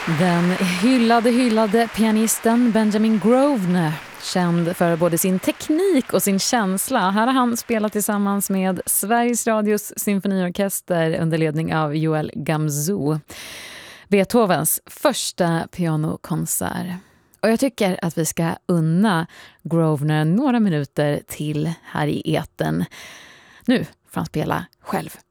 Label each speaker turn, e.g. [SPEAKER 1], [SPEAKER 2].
[SPEAKER 1] Den hyllade pianisten Benjamin Grosvenor, känd för både sin teknik och sin känsla. Här har han spelat tillsammans med Sveriges Radios symfoniorkester under ledning av Joel Gamzou. Beethovens första pianokonsert. Och jag tycker att vi ska unna Grosvenor några minuter till här i eten. Nu får han spela själv.